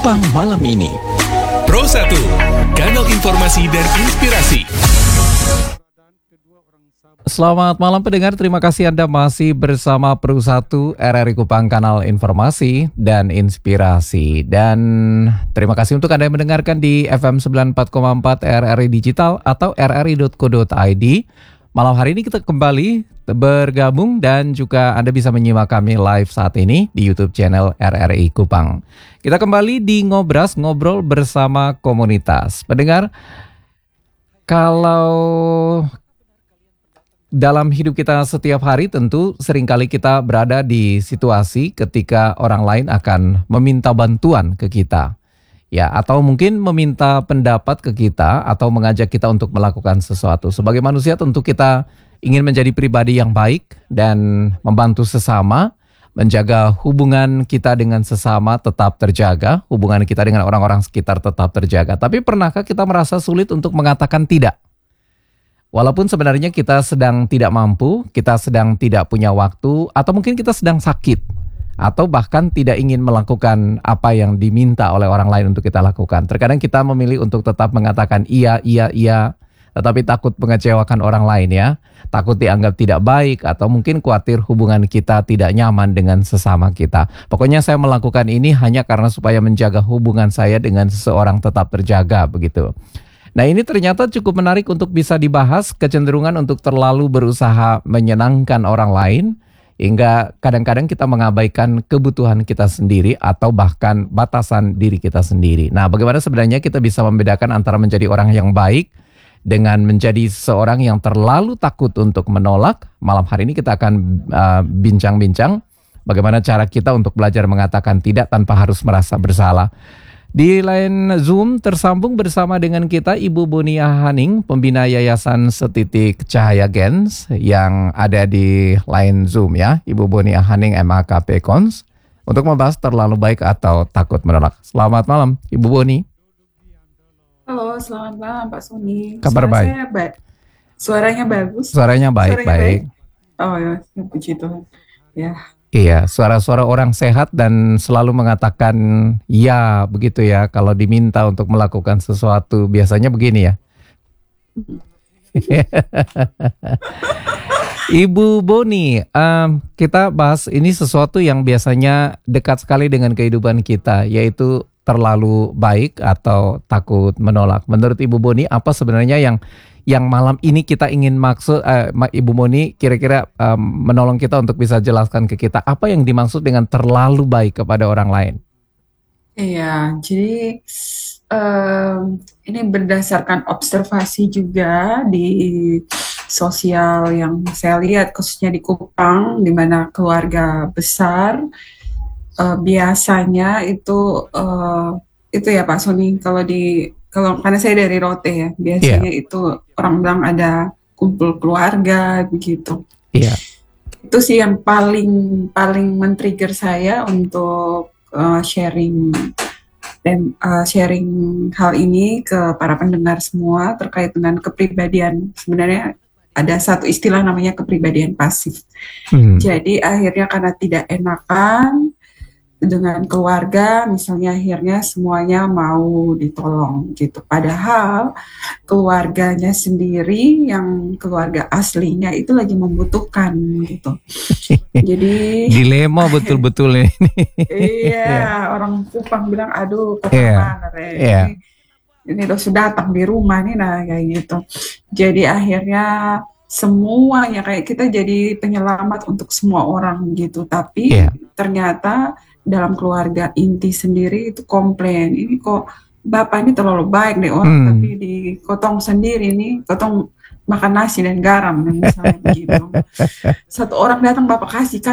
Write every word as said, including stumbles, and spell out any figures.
Kupang malam ini. Pro satu, kanal informasi dan inspirasi. Selamat malam pendengar, terima kasih Anda masih bersama Pro satu R R I Kupang, kanal informasi dan inspirasi. Dan terima kasih untuk Anda yang mendengarkan di F M sembilan puluh empat koma empat R R I Digital atau r r i dot co dot i d. Malam hari ini kita kembali bergabung dan juga Anda bisa menyimak kami live saat ini di YouTube channel R R I Kupang. Kita kembali di Ngobras, ngobrol bersama komunitas. Pendengar, kalau dalam hidup kita setiap hari tentu seringkali kita berada di situasi ketika orang lain akan meminta bantuan ke kita. Ya, atau mungkin meminta pendapat ke kita atau mengajak kita untuk melakukan sesuatu. Sebagai manusia tentu kita ingin menjadi pribadi yang baik dan membantu sesama, menjaga hubungan kita dengan sesama tetap terjaga, hubungan kita dengan orang-orang sekitar tetap terjaga. Tapi pernahkah kita merasa sulit untuk mengatakan tidak? Walaupun sebenarnya kita sedang tidak mampu, kita sedang tidak punya waktu, atau mungkin kita sedang sakit, atau bahkan tidak ingin melakukan apa yang diminta oleh orang lain untuk kita lakukan. Terkadang kita memilih untuk tetap mengatakan iya, iya, iya, tetapi takut mengecewakan orang lain ya. Takut dianggap tidak baik, atau mungkin khawatir hubungan kita tidak nyaman dengan sesama kita. Pokoknya saya melakukan ini hanya karena supaya menjaga hubungan saya dengan seseorang tetap terjaga begitu. Nah, ini ternyata cukup menarik untuk bisa dibahas, kecenderungan untuk terlalu berusaha menyenangkan orang lain, hingga kadang-kadang kita mengabaikan kebutuhan kita sendiri atau bahkan batasan diri kita sendiri. Nah, bagaimana sebenarnya kita bisa membedakan antara menjadi orang yang baik dengan menjadi seorang yang terlalu takut untuk menolak? Malam hari ini kita akan uh, bincang-bincang bagaimana cara kita untuk belajar mengatakan tidak tanpa harus merasa bersalah. Di line Zoom tersambung bersama dengan kita Ibu Bonia Haning, pembina Yayasan Setitik Cahaya Gens yang ada di line Zoom ya. Ibu Bonia Haning M A K P Cons untuk membahas terlalu baik atau takut menolak. Selamat malam Ibu Boni. Halo, selamat malam Pak Sony. Kabar Suara baik? saya ba- Suaranya bagus. Suaranya baik, Suaranya baik. Oh ya, puji Tuhan. Ya. Iya, suara-suara orang sehat dan selalu mengatakan ya begitu ya. Kalau diminta untuk melakukan sesuatu biasanya begini ya. Ibu Boni, um, kita bahas ini sesuatu yang biasanya dekat sekali dengan kehidupan kita, yaitu terlalu baik atau takut menolak. Menurut Ibu Boni, apa sebenarnya yang yang malam ini kita ingin maksud, uh, Ibu Boni kira-kira um, menolong kita untuk bisa jelaskan ke kita apa yang dimaksud dengan terlalu baik kepada orang lain? Iya, jadi um, ini berdasarkan observasi juga di sosial yang saya lihat, khususnya di Kupang, di mana keluarga besar uh, biasanya itu uh, itu ya Pak Sony, kalau di kalau karena saya dari Rote ya, biasanya yeah. itu orang bilang ada kumpul keluarga begitu. Iya. Yeah. Itu sih yang paling paling men-trigger saya untuk uh, sharing dan uh, sharing hal ini ke para pendengar semua terkait dengan kepribadian. Sebenarnya ada satu istilah namanya kepribadian pasif. Hmm. Jadi akhirnya karena tidak enakan dengan keluarga, misalnya akhirnya semuanya mau ditolong gitu. Padahal keluarganya sendiri yang keluarga aslinya itu lagi membutuhkan gitu. Jadi dilema betul-betul ini. Iya, orang Kupang bilang aduh kemana yeah. yeah. ini, ini udah sudah datang di rumah nih nah kayak gitu. Jadi akhirnya semuanya kayak kita jadi penyelamat untuk semua orang gitu. Tapi yeah. ternyata dalam keluarga inti sendiri itu komplain, ini kok bapak ini terlalu baik deh orang, hmm. tapi di kotong sendiri nih, kotong makan nasi dan garam misalnya begitu. Satu orang datang bapak kasih